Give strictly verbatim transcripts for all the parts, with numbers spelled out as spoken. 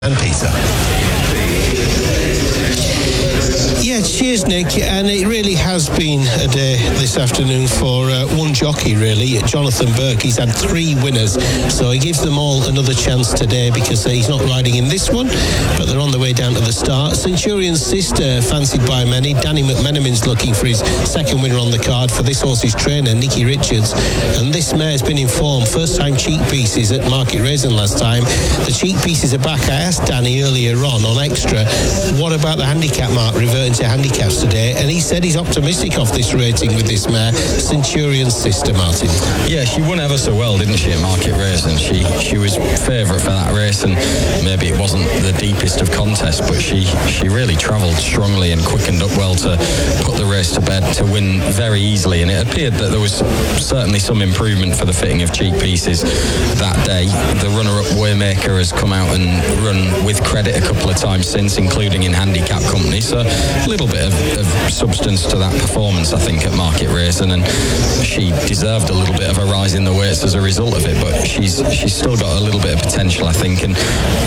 and Peter. Yeah, cheers, Nick. And it really has been a day this afternoon for uh, one jockey, really, Jonathan Burke. He's had three winners, so he gives them all another chance today because uh, he's not riding in this one, but they're on the way down to the start. Centurion's Sister, fancied by many. Danny McMenamin's looking for his second winner on the card for this horse's trainer, Nicky Richards. And this mare's been in form. First time cheek pieces at Market Raisin last time. The cheek pieces are back. I asked Danny earlier on, on Extra, what about the handicap mark reverting to handicaps today, and he said he's optimistic off this rating with this mare, Centurion's Sister, Martin. Yeah, she won ever so well, didn't she, at Market Raisin? She she was favourite for that race, and maybe it wasn't the deepest of contests, but she, she really travelled strongly and quickened up well to put the race to bed to win very easily, and it appeared that there was certainly some improvement for the fitting of cheek pieces that day. The runner-up Waymaker has come out and run with credit a couple of times since, including in handicap company, so a little bit of, of substance to that performance, I think, at Market Raisin, and she deserved a little bit of a rise in the weights as a result of it, but she's she's still got a little bit of potential, I think, and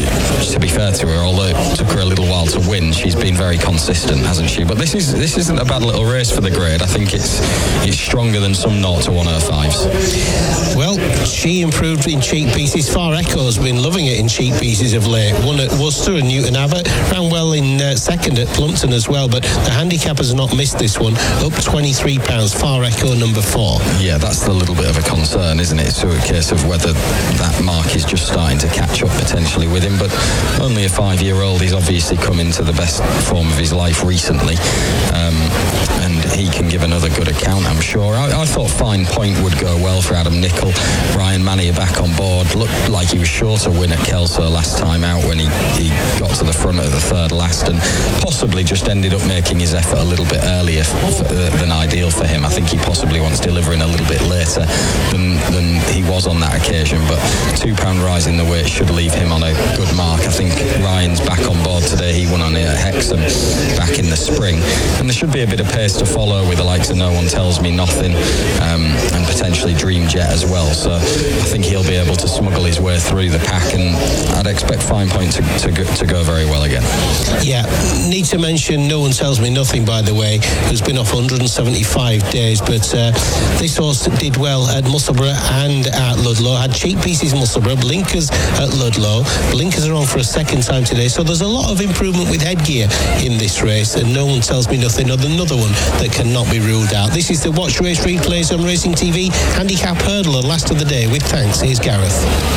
to be fair to her, although it took her a little while to win, she's been very consistent, hasn't she? But this is this isn't a bad little race for the grade. I think it's it's stronger than some naught to one oh fives. Well, she improved in cheek pieces. Far Echo's been loving it in cheek pieces of late. Won at Worcester and Newton Abbott, ran well in uh, second at Plumpton as well, but the handicappers have not missed this one. Up twenty-three pounds, Far Echo number four. Yeah, that's the little bit of a concern, isn't it? It's a case of whether that mark is just starting to catch up potentially with him, but only a five-year-old. He's obviously come into the best form of his life recently, um, and he can give another good account, I'm sure. I, I thought Fine Point would go well for Adam Nicol. Ryan Manny back on board. Looked like he was sure to win at Kelso last time out when he, he got to the front of the third last, and possibly just ended up making his effort a little bit earlier for, uh, than ideal for him. I think he possibly wants delivering a little bit later than, than he was on that occasion, but two pound rise in the weight should leave him on a good mark. I think Ryan's back on board today. He won on it at Hexham back in the spring, and there should be a bit of pace to follow with the likes of No One Tells Me Nothing, um, and potentially Dream Jet as well, so I think he'll be able to smuggle his way through the pack, and I'd expect Fine Point to, to, go, to go very well again. Yeah, need to mention No One Tells Me Nothing, by the way, who's been off one hundred seventy-five days, but uh, this horse did well at Musselburgh and at Ludlow. Had cheek pieces Musselburgh, blinkers at Ludlow. Blinkers are on for a second time today, so there's a lot of improvement with headgear in this race, and No One Tells Me Nothing, another one that cannot be ruled out. This is the Watch Race replays on Racing T V. Handicap Hurdler, last of the day, with thanks. Here's Gareth.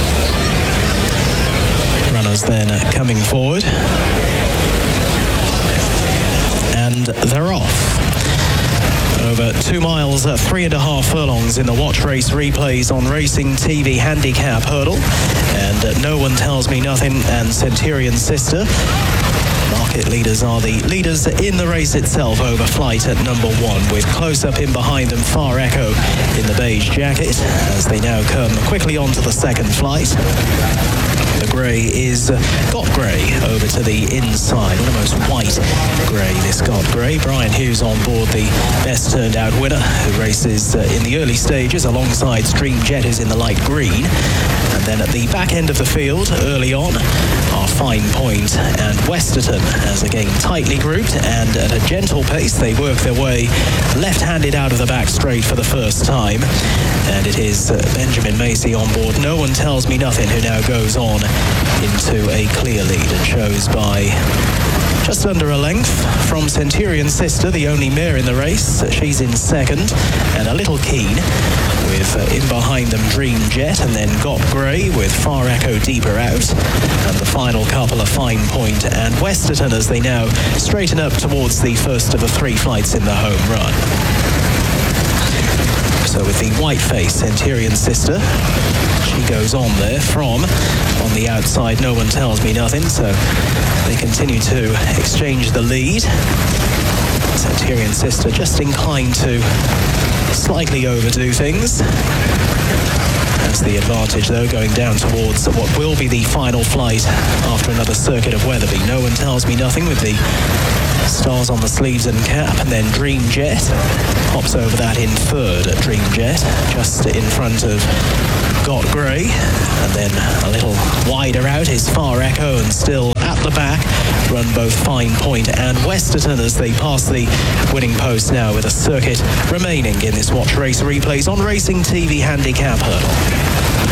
Runners then coming forward, and they're off. Over two miles, uh, three and a half furlongs in the Watch Race replays on Racing T V Handicap Hurdle, and uh, No One Tells Me Nothing and Centurion's Sister. Market leaders are the leaders in the race itself over Flight at number one, with close up in behind them Far Echo in the beige jacket as they now come quickly onto the second flight. The grey is uh, Got Grey over to the inside, almost white grey, this Got Grey. Brian Hughes on board, the best turned out winner, who races uh, in the early stages alongside Stream Jet, who's in the light green. And then at the back end of the field, early on, are Fine Point and Westerton, as again tightly grouped, and at a gentle pace they work their way left-handed out of the back straight for the first time. And it is uh, Benjamin Macy on board No One Tells Me Nothing, who now goes on into a clear lead and shows by just under a length from Centurion's Sister, the only mare in the race. She's in second, and a little keen with uh, in behind them Dream Jet, and then Got Grey with Far Echo deeper out, and the final couple of Fine Point and Westerton as they now straighten up towards the first of the three flights in the home run. So with the white face, Centurion's Sister, she goes on there from on the outside No One Tells Me Nothing, so they continue to exchange the lead. Centurion's Sister just inclined to slightly overdo things, and has the advantage, though, going down towards what will be the final flight after another circuit of Weatherby. No One Tells Me Nothing with the stars on the sleeves and cap, and then Dream Jet pops over that in third. Dream Jet just in front of Got Grey, and then a little wider out is Far Echo, and still at the back run both Fine Point and Westerton as they pass the winning post now, with a circuit remaining in this watch race replays on Racing T V Handicap Hurdle.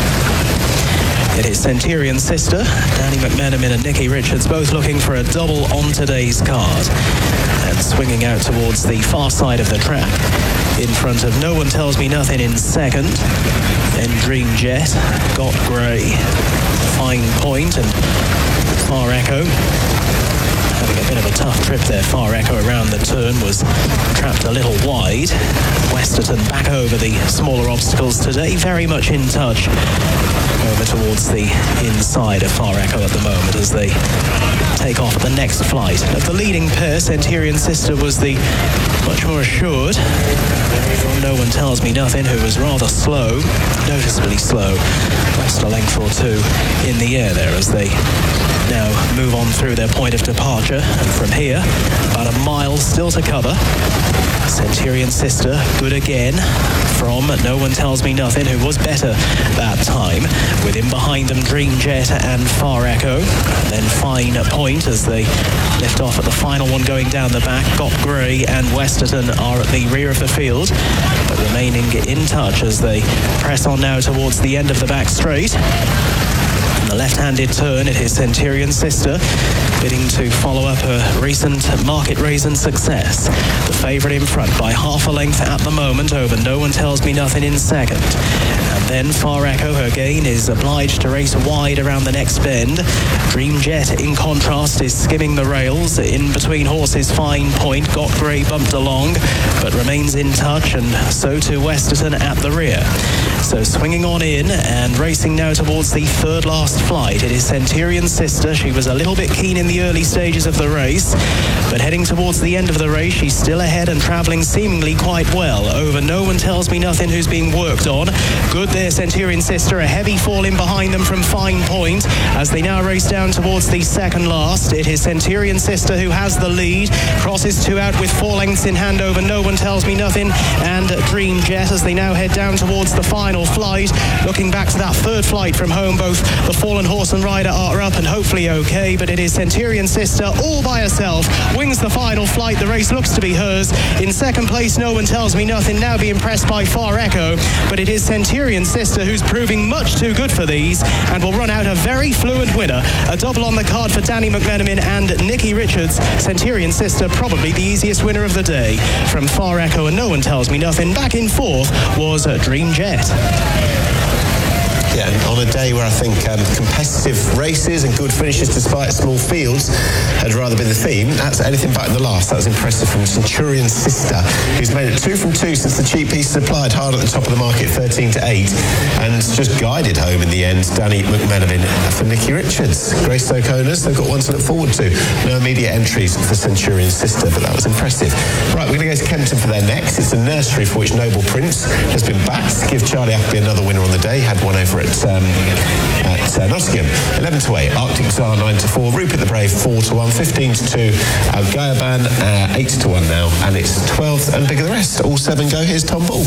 It is Centurion Sister, Danny McMenamin and Nicky Richards both looking for a double on today's card. And swinging out towards the far side of the track. In front of No One Tells Me Nothing in second. Then Dream Jet, Got Grey, Fine Point and Far Echo. Having a bit of a tough trip there. Far Echo around the turn was trapped a little wide. Westerton back over the smaller obstacles today, very much in touch over towards the inside of Far Echo at the moment as they take off at the next flight. Of the leading pair, Centurion Sister was the much more assured. No One Tells Me Nothing, who was rather slow, noticeably slow, lost a length or two in the air there as they now move on through their point of departure. And from here, about a mile still to cover. Centurion Sister, good again from No One Tells Me Nothing, who was better that time. With him behind them, Dream Jet and Far Echo. Then Fine Point as they lift off at the final one going down the back. Got Grey and Westerton are at the rear of the field, but remaining in touch as they press on now towards the end of the back straight. The left-handed turn, it is Centurion Sister bidding to follow up her recent market raisin success. The favourite in front by half a length at the moment over No One Tells Me Nothing in second. And then Far Echo, her gain, is obliged to race wide around the next bend. Dream Jet, in contrast, is skimming the rails. In between horses, Fine Point, Got Grey bumped along, but remains in touch, and so too Westerton at the rear. So swinging on in and racing now towards the third last flight. It is Centurion Sister. She was a little bit keen in the early stages of the race, but heading towards the end of the race, she's still ahead and travelling seemingly quite well over No One Tells Me Nothing, who's being worked on. Good there, Centurion Sister. A heavy fall in behind them from Fine Point as they now race down towards the second last. It is Centurion Sister who has the lead. Crosses two out with four lengths in hand over No One Tells Me Nothing and Dream Jet as they now head down towards the final flight. Looking back to that third flight from home, both the fallen horse and rider are up and hopefully okay, but it is Centurion Sister all by herself, wings the final flight. The race looks to be hers. In second place, No One Tells Me Nothing, now being pressed by Far Echo, but it is Centurion Sister who's proving much too good for these and will run out a very fluent winner. A double on the card for Danny McMenamin and Nicky Richards. Centurion Sister probably the easiest winner of the day. From Far Echo and No One Tells Me Nothing, back in fourth was Dream Jet. Yeah, on a day where I think um, competitive races and good finishes despite small fields had rather been the theme, that's anything but the last. That was impressive from Centurion Sister, who's made it two from two since the cheap pieces applied hard at the top of the market, thirteen to eight, and just guided home in the end Danny McMenamin for Nicky Richards. Greystoke owners, they've got one to look forward to. No immediate entries for Centurion Sister, but that was impressive. Right, we're going to go to Kempton for their next. It's a nursery for which Noble Prince has been backed to give Charlie Appleby another winner on the day. Had one over at Um, at uh, Nottingham, eleven to eight, Arctic Czar nine to four, Rupert the Brave four to one, fifteen to two, uh, Gayaban uh, eight to one now, and it's twelfth and bigger the rest. All seven go. Here's Tom Ball.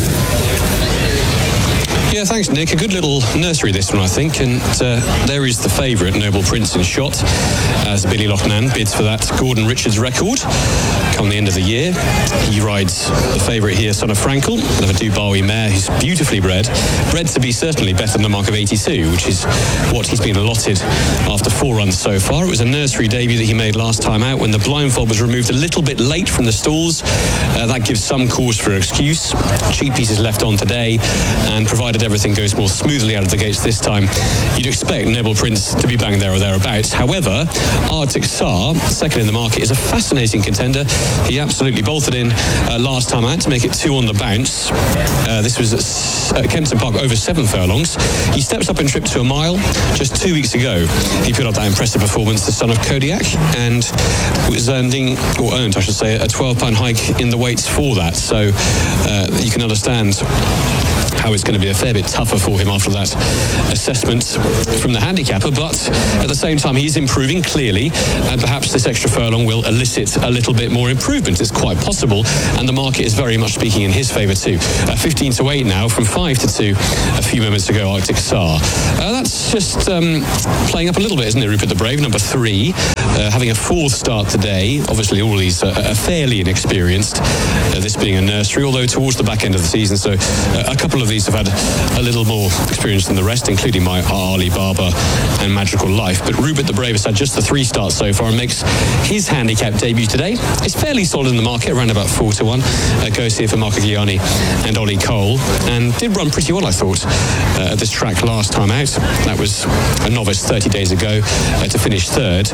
Yeah, thanks, Nick. A good little nursery, this one, I think. And uh, there is the favourite, Noble Prince, in shot, as Billy Loughnane bids for that Gordon Richards record come the end of the year. He rides the favourite here, Son of Frankel, another Dubawi mare who's beautifully bred, bred to be certainly better than the mark of eighty-two, which is what he's been allotted after four runs so far. It was a nursery debut that he made last time out when the blindfold was removed a little bit late from the stalls. Uh, that gives some cause for excuse. Cheap pieces left on today, and provided everything goes more smoothly out of the gates this time, you'd expect Noble Prince to be bang there or thereabouts. However, Arctic Czar, second in the market, is a fascinating contender. He absolutely bolted in uh, last time out to make it two on the bounce. Uh, this was at uh, Kempton Park over seven furlongs. He steps up in trip to a mile. Just two weeks ago, he put up that impressive performance, the Son of Kodiak, and was earning, or earned, I should say, a twelve pound hike in the weights for that. So uh, you can understand how it's going to be a fair bit tougher for him after that assessment from the handicapper, but at the same time he's improving clearly, and perhaps this extra furlong will elicit a little bit more improvement. It's quite possible, and the market is very much speaking in his favour too. Uh, fifteen to eight now from five to two a few moments ago, Arctic Czar. Uh, that's just um, playing up a little bit, isn't it, Rupert the Brave, number three, uh, having a fourth start today. Obviously all these uh, are fairly inexperienced, uh, this being a nursery, although towards the back end of the season, so uh, a couple of these have had a little more experience than the rest, including my Ali Baba and Magical Life. But Rupert the Brave has had just the three starts so far and makes his handicap debut today. It's fairly solid in the market, around about four to one. Uh, goes here for Marco Gianni and Ollie Cole, and did run pretty well, I thought, uh, at this track last time out. That was a novice thirty days ago uh, to finish third.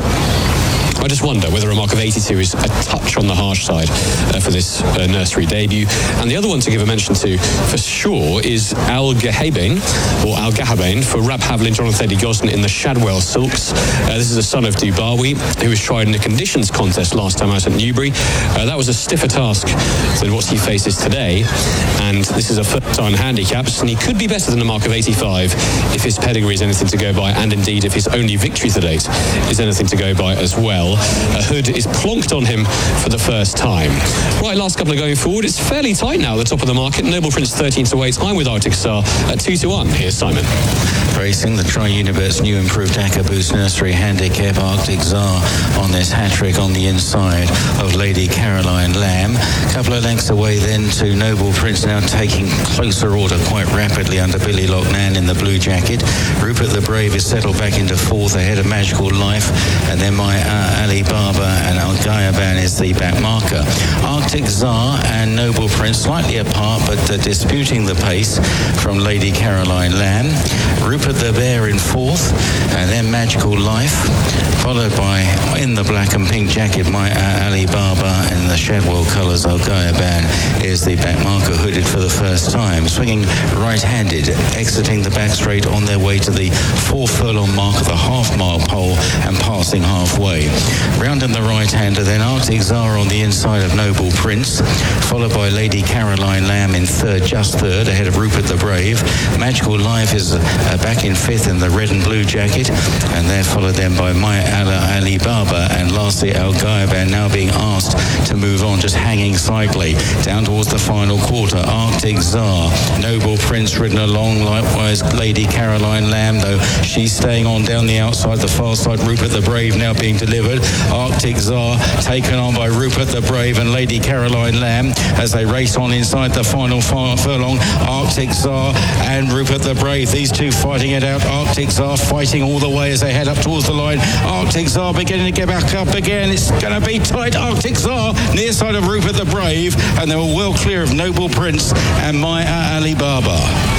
I just wonder whether a mark of eighty-two is a touch on the harsh side uh, for this uh, nursery debut. And the other one to give a mention to for sure is Al Gahabain, or Al Gahabain, for Rab Havlin, Jonathan Eddie Gosden in the Shadwell Silks. Uh, this is a son of Dubawi, who was tried in a conditions contest last time out at Newbury. Uh, that was a stiffer task than what he faces today. And this is a first-time handicaps, and he could be better than a mark of eighty-five if his pedigree is anything to go by, and indeed if his only victory to date is anything to go by as well. A Hood is plonked on him for the first time. Right, last couple of going forward. It's fairly tight now at the top of the market. Noble Prince thirteen to eight. I'm with Arctic Czar at two to one. Here's Simon. Racing the Tri-Universe new improved A C A Boost Nursery handicap. Arctic Czar on this hat-trick on the inside of Lady Caroline Lamb. A couple of lengths away then to Noble Prince, now taking closer order quite rapidly under Billy Loughnane in the blue jacket. Rupert the Brave is settled back into fourth ahead of Magical Life, and then my uh, Ali Baba and Al Gahabain is the back marker. Arctic Czar and Noble Prince slightly apart, but uh, disputing the pace from Lady Caroline Lamb. Rupert the Bear in fourth, and then Magical Life, followed by, in the black and pink jacket, my uh, Ali Baba, and the Shadwell colours, Al Gahabain is the back marker, hooded for the first time, swinging right-handed, exiting the back straight on their way to the four furlong mark of the half-mile pole and passing halfway. Round in the right-hander, then Arctic Czar on the inside of Noble Prince, followed by Lady Caroline Lamb in third, just third, ahead of Rupert the Brave. Magical Life is uh, back in fifth in the red and blue jacket, and they're followed then by my Ali Baba, and lastly Al Gahabain now being asked to move on, just hanging slightly down towards the final quarter. Arctic Czar, Noble Prince ridden along, likewise Lady Caroline Lamb, though she's staying on down the outside, the far side. Rupert the Brave now being delivered. Arctic Czar taken on by Rupert the Brave and Lady Caroline Lamb as they race on inside the final furlong. Arctic Czar and Rupert the Brave, these two fighting it out. Arctic Czar fighting all the way as they head up towards the line. Arctic Czar beginning to get back up again. It's going to be tight. Arctic Czar near side of Rupert the Brave, and they were well clear of Noble Prince and my Ali Baba.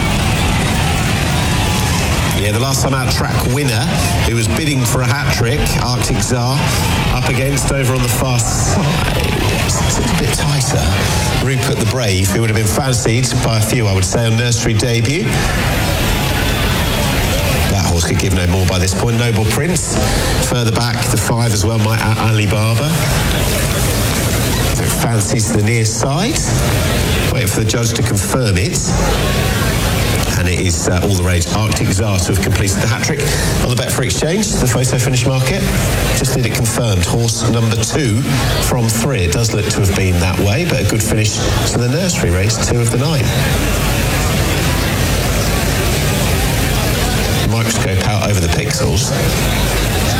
Yeah, the last time out track winner who was bidding for a hat-trick, Arctic Czar, up against over on the far side. It's a bit tighter. Rupert the Brave, who would have been fancied by a few, I would say, on nursery debut. That horse could give no more by this point. Noble Prince, further back, the five as well, my Ali Baba. Fancies the near side. Waiting for the judge to confirm it. And it is uh, all the rage. Arctic Czar to have completed the hat-trick on the Betfair Exchange, the photo finish market. Just need it confirmed. Horse number two from three. It does look to have been that way, but a good finish to the nursery race, two of the night. Microscope out over the pixels.